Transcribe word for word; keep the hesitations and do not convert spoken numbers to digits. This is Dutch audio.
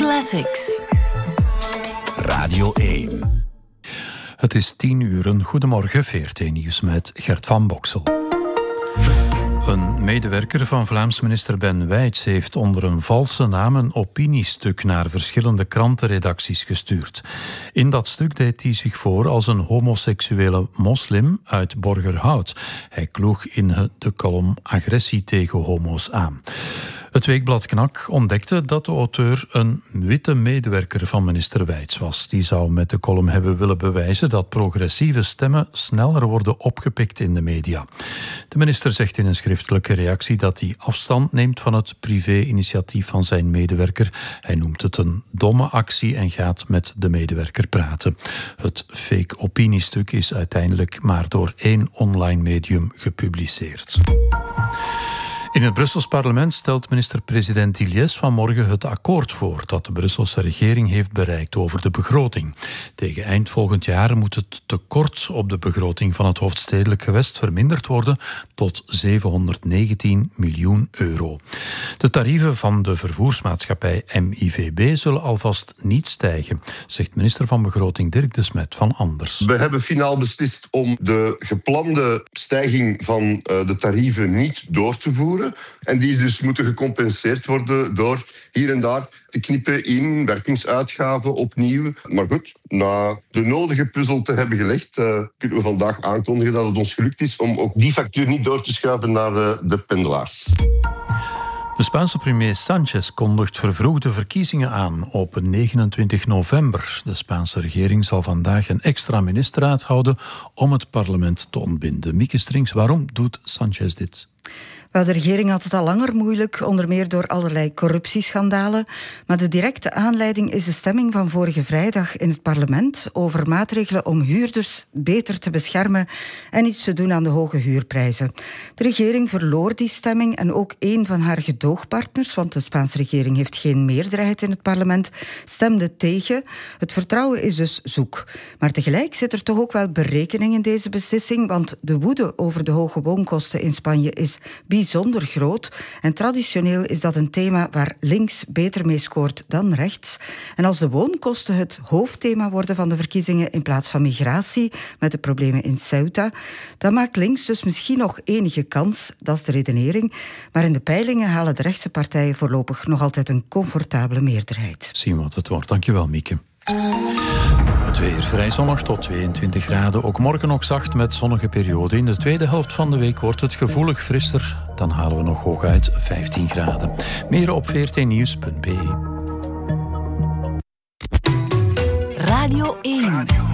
Classics. Radio één. Het is tien uur. Goedemorgen, V R T-nieuws met Gert van Boksel. Een medewerker van Vlaams minister Ben Wijts heeft onder een valse naam een opiniestuk naar verschillende krantenredacties gestuurd. In dat stuk deed hij zich voor als een homoseksuele moslim uit Borgerhout. Hij kloeg in de column agressie tegen homo's aan. Het weekblad Knak ontdekte dat de auteur een witte medewerker van minister Wijts was. Die zou met de column hebben willen bewijzen dat progressieve stemmen sneller worden opgepikt in de media. De minister zegt in een schriftelijke reactie dat hij afstand neemt van het privé-initiatief van zijn medewerker. Hij noemt het een domme actie en gaat met de medewerker praten. Het fake opiniestuk is uiteindelijk maar door één online medium gepubliceerd. In het Brussels parlement stelt minister-president Iliès vanmorgen het akkoord voor dat de Brusselse regering heeft bereikt over de begroting. Tegen eind volgend jaar moet het tekort op de begroting van het hoofdstedelijk gewest verminderd worden tot zevenhonderdnegentien miljoen euro. De tarieven van de vervoersmaatschappij M I V B zullen alvast niet stijgen, zegt minister van Begroting Dirk de Smet van Anders. We hebben finaal beslist om de geplande stijging van uh, de tarieven niet door te voeren. En die dus moeten gecompenseerd worden door hier en daar te knippen in werkingsuitgaven opnieuw. Maar goed, na de nodige puzzel te hebben gelegd, uh, kunnen we vandaag aankondigen dat het ons gelukt is om ook die factuur niet door te schuiven naar uh, de pendelaars. De Spaanse premier Sánchez kondigt vervroegde verkiezingen aan op negenentwintig november. De Spaanse regering zal vandaag een extra ministerraad houden om het parlement te ontbinden. Mieke Strings, waarom doet Sánchez dit? Wel, de regering had het al langer moeilijk, onder meer door allerlei corruptieschandalen. Maar de directe aanleiding is de stemming van vorige vrijdag in het parlement over maatregelen om huurders beter te beschermen en iets te doen aan de hoge huurprijzen. De regering verloor die stemming en ook een van haar gedoogpartners, want de Spaanse regering heeft geen meerderheid in het parlement, stemde tegen. Het vertrouwen is dus zoek. Maar tegelijk zit er toch ook wel berekening in deze beslissing, want de woede over de hoge woonkosten in Spanje is bijzonder groot. En traditioneel is dat een thema waar links beter mee scoort dan rechts. En als de woonkosten het hoofdthema worden van de verkiezingen in plaats van migratie, met de problemen in Ceuta, dan maakt links dus misschien nog enige kans. Dat is de redenering. Maar in de peilingen halen de rechtse partijen voorlopig nog altijd een comfortabele meerderheid. Zien wat het wordt. Dankjewel, Mieke. Het weer vrij zonnig tot tweeëntwintig graden. Ook morgen nog zacht met zonnige periode. In de tweede helft van de week wordt het gevoelig frisser. Dan halen we nog hooguit vijftien graden. Meer op v r t nieuws punt b e. Radio één.